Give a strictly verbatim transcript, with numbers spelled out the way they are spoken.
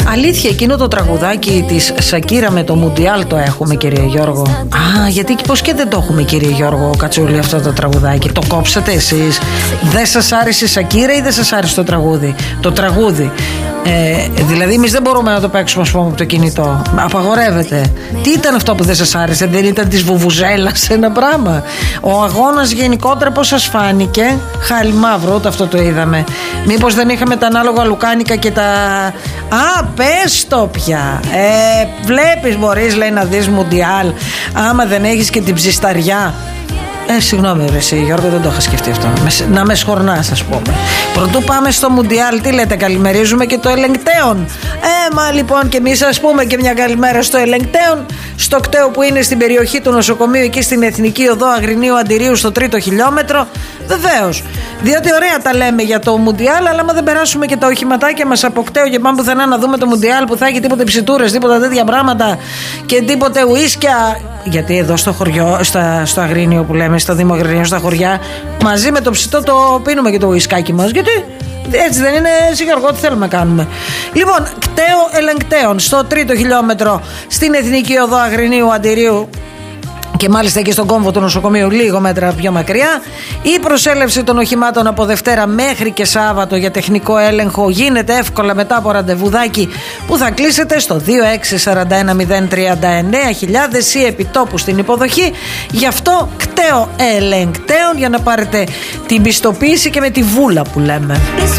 Αλήθεια, εκείνο το τραγουδάκι της Σακύρα με το Μουντιάλ το έχουμε, κύριε Γιώργο? Α, γιατί πως και δεν το έχουμε, κύριε Γιώργο Κατσούλη, αυτό το τραγουδάκι? Το κόψατε εσείς? Δεν σας άρεσε η Σακύρα ή δεν σας άρεσε το τραγούδι? Το τραγούδι. Ε, δηλαδή εμείς δεν μπορούμε να το παίξουμε, ας πούμε, από το κινητό. Απαγορεύεται. Τι ήταν αυτό που δεν σας άρεσε? Δεν ήταν της βουβουζέλας ένα πράγμα? Ο αγώνας γενικότερα πώς σας φάνηκε? Χάλι μαύρο, ούτε αυτό το είδαμε. Μήπως δεν είχαμε τα ανάλογα λουκάνικα και τα... Α, πες το πια. ε, Βλέπεις, μπορείς, λέει, να δεις Μουντιάλ άμα δεν έχεις και την ψισταριά? Ε, συγγνώμη ρε εσύ Γιώργο, δεν το είχα σκεφτεί αυτό. Να με σχορνάς, ας πούμε. Πρωτού πάμε στο Μουντιάλ, τι λέτε, καλημερίζουμε και το Ελεγκτέον. Ε, μα λοιπόν και εμείς ας πούμε και μια καλημέρα στο Ελεγκτέον. Στο κτέο που είναι στην περιοχή του νοσοκομείου, εκεί στην Εθνική Οδό Αγρινίου Αντιρίου, στο τρίτο χιλιόμετρο. Βεβαίως. Διότι ωραία τα λέμε για το Μουντιάλ, αλλά άμα δεν περάσουμε και τα οχηματάκια μας από κτέο και πάμε πουθενά να δούμε το Μουντιάλ που θα έχει τίποτε ψιτούρες, τίποτα τέτοια πράγματα και τίποτε ουίσκια. Γιατί εδώ στο χωριό, στα, στο Αγρίνιο που λέμε, στο Δήμο Αγρινίου, στα χωριά, μαζί με το ψητό το πίνουμε και το ουισκάκι μας. Γιατί έτσι δεν είναι, Γιώργο, τι θέλουμε να κάνουμε? Λοιπόν, κτέο Ελεγκτέων, στο τρίτο χιλιόμετρο, στην Εθνική Οδό Αγρινίου Αντιρίου, και μάλιστα εκεί στον κόμβο του νοσοκομείου, λίγο μέτρα πιο μακριά. Η προσέλευση των οχημάτων από Δευτέρα μέχρι και Σάββατο για τεχνικό έλεγχο γίνεται εύκολα μετά από ραντεβουδάκι που θα κλείσετε στο δύο έξι τέσσερα ένα μηδέν τρία εννέα χιλιάδες ή επιτόπου στην υποδοχή. Γι' αυτό κτέο Ελεγκτέων, για να πάρετε την πιστοποίηση και με τη βούλα που λέμε.